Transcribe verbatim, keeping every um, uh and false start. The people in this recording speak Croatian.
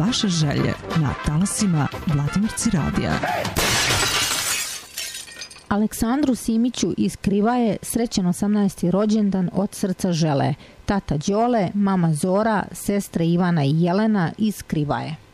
vaše želje na talasima Vladimirci radija. Aleksandru Simiću iz Krivaje srećan osamnaesti rođendan od srca žele tata Đole, mama Zora, sestre Ivana i Jelena iz Krivaje.